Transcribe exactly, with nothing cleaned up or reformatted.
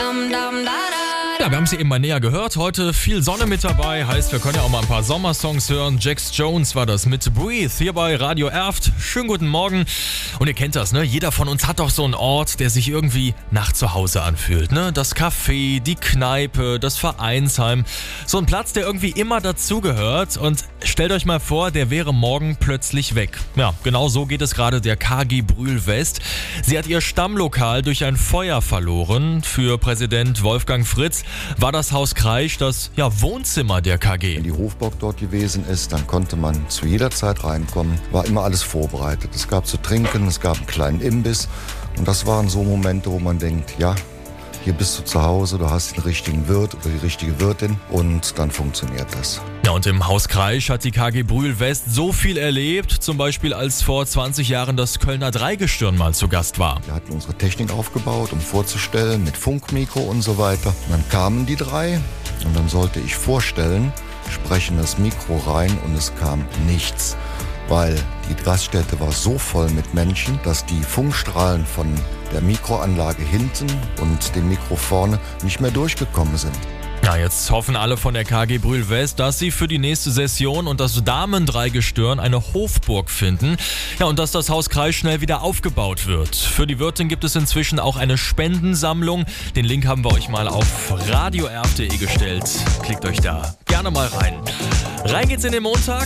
Ja, wir haben sie eben mal näher gehört. Heute viel Sonne mit dabei. Heißt, wir können ja auch mal ein paar Sommersongs hören. Jax Jones war das mit Breathe hier bei Radio Erft. Schönen guten Morgen. Und ihr kennt das, ne? Jeder von uns hat doch so einen Ort, der sich irgendwie nach zu Hause anfühlt, ne? Das Café, die Kneipe, das Vereinsheim. So ein Platz, der irgendwie immer dazugehört. Und stellt euch mal vor, der wäre morgen plötzlich weg. Ja, genau so geht es gerade der K G Brühl West. Sie hat ihr Stammlokal durch ein Feuer verloren. Für Präsident Wolfgang Fritz war das Haus Kreisch das ja, Wohnzimmer der K G. Wenn die Hofburg dort gewesen ist, dann konnte man zu jeder Zeit reinkommen. War immer alles vorbereitet. Es gab zu trinken, es gab einen kleinen Imbiss. Und das waren so Momente, wo man denkt, ja, hier bist du zu Hause, du hast den richtigen Wirt oder die richtige Wirtin und dann funktioniert das. Ja, und im Haus Kreisch hat die K G Brühl West so viel erlebt, zum Beispiel als vor zwanzig Jahren das Kölner Dreigestirn mal zu Gast war. Wir hatten unsere Technik aufgebaut, um vorzustellen, mit Funkmikro und so weiter. Und dann kamen die drei und dann sollte ich vorstellen, sprechen das Mikro rein und es kam nichts. Weil die Gaststätte war so voll mit Menschen, dass die Funkstrahlen von der Mikroanlage hinten und dem Mikro vorne nicht mehr durchgekommen sind. Ja, jetzt hoffen alle von der K G Brühl West, dass sie für die nächste Session und das Damen-Dreigestirn eine Hofburg finden. Ja, und dass das Haus Kreisch schnell wieder aufgebaut wird. Für die Wirtin gibt es inzwischen auch eine Spendensammlung. Den Link haben wir euch mal auf radioerf punkt de gestellt. Klickt euch da gerne mal rein. Rein geht's in den Montag.